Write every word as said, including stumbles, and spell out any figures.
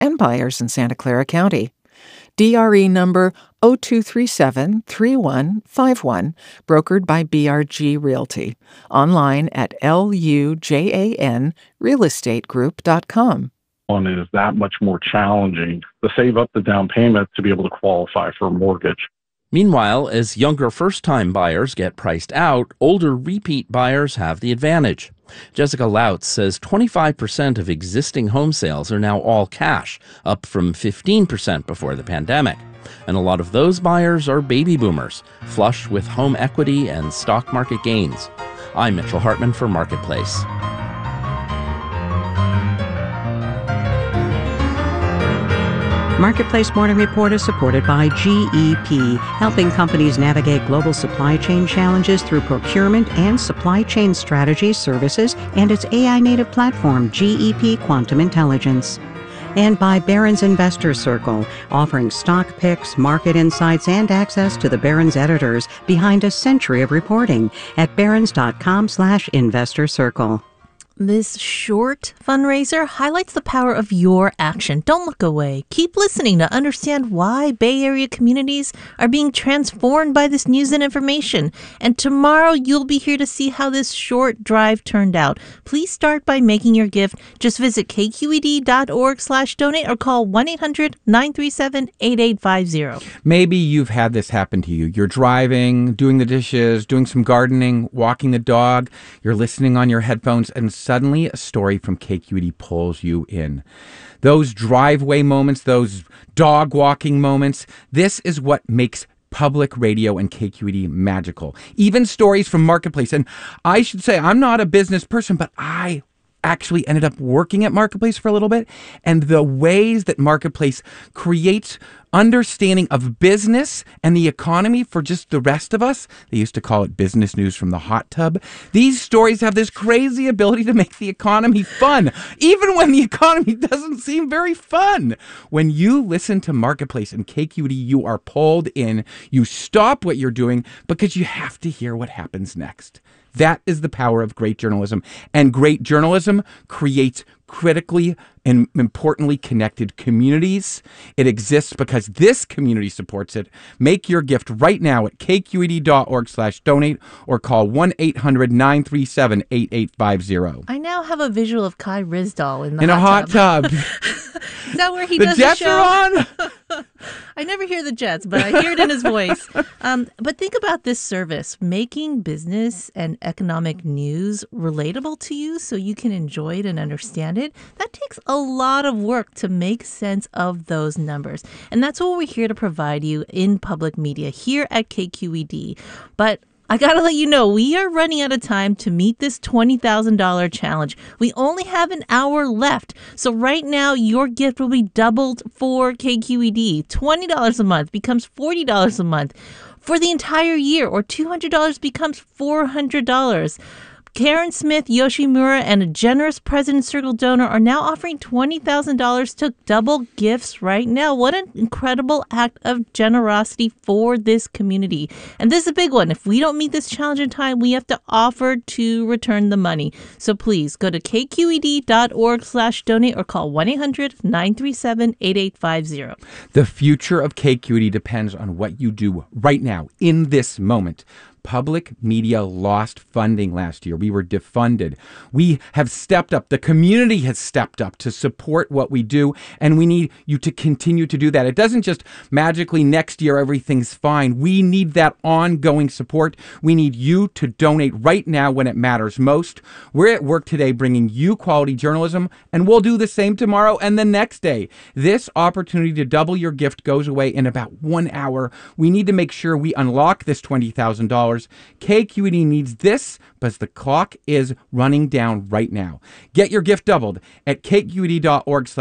and buyers in Santa Clara County. D R E number zero two three seven three one five one, brokered by B R G Realty. Online at L U J A N real estate group dot com. One is that much more challenging to save up the down payment to be able to qualify for a mortgage. Meanwhile, as younger first-time buyers get priced out, older repeat buyers have the advantage. Jessica Lautz says twenty-five percent of existing home sales are now all cash, up from fifteen percent before the pandemic. And a lot of those buyers are baby boomers, flush with home equity and stock market gains. I'm Mitchell Hartman for Marketplace. Marketplace Morning Report is supported by G E P, helping companies navigate global supply chain challenges through procurement and supply chain strategy services and its A I-native platform, G E P Quantum Intelligence. And by Barron's Investor Circle, offering stock picks, market insights, and access to the Barron's editors behind a century of reporting at barrons.com slash investor circle. This short fundraiser highlights the power of your action. Don't look away. Keep listening to understand why Bay Area communities are being transformed by this news and information. And tomorrow you'll be here to see how this short drive turned out. Please start by making your gift. Just visit k q e d dot org slash donate or call one eight hundred nine three seven eight eight five zero. Maybe you've had this happen to you. You're driving, doing the dishes, doing some gardening, walking the dog. You're listening on your headphones, and suddenly a story from K Q E D pulls you in. Those driveway moments, those dog walking moments, this is what makes public radio and K Q E D magical. Even stories from Marketplace. And I should say, I'm not a business person, but I actually ended up working at Marketplace for a little bit. And the ways that Marketplace creates understanding of business and the economy for just the rest of us. They used to call it business news from the hot tub. These stories have this crazy ability to make the economy fun, even when the economy doesn't seem very fun. When you listen to Marketplace and K Q E D, you are pulled in. You stop what you're doing because you have to hear what happens next. That is the power of great journalism. And great journalism creates critically and importantly connected communities. It exists because this community supports it. Make your gift right now at k q e d dot org slash donate or call one eight hundred nine three seven eight eight five zero. I now have a visual of Kai Rizdal in the in hot a hot tub. tub. Is that where he the does Jets the show? are on. I never hear the Jets, but I hear it in his voice. Um, but think about this service, making business and economic news relatable to you so you can enjoy it and understand it. That takes a lot of work to make sense of those numbers. And that's what we're here to provide you in public media here at K Q E D. But I got to let you know, we are running out of time to meet this twenty thousand dollars challenge. We only have an hour left. So right now, your gift will be doubled for K Q E D. twenty dollars a month becomes forty dollars a month for the entire year, or two hundred dollars becomes four hundred dollars. Karen Smith Yoshimura and a generous President's Circle donor are now offering twenty thousand dollars to double gifts right now. What an incredible act of generosity for this community. And this is a big one. If we don't meet this challenge in time, we have to offer to return the money. So please go to k q e d dot org slash donate or call one eight hundred nine three seven eight eight five zero. The future of K Q E D depends on what you do right now, in this moment. Public media lost funding last year. We were defunded. We have stepped up. The community has stepped up to support what we do, and we need you to continue to do that. It doesn't just magically next year everything's fine. We need that ongoing support. We need you to donate right now when it matters most. We're at work today bringing you quality journalism, and we'll do the same tomorrow and the next day. This opportunity to double your gift goes away in about one hour. We need to make sure we unlock this twenty thousand dollars. K Q E D needs this because the clock is running down right now. Get your gift doubled at k q e d dot org slash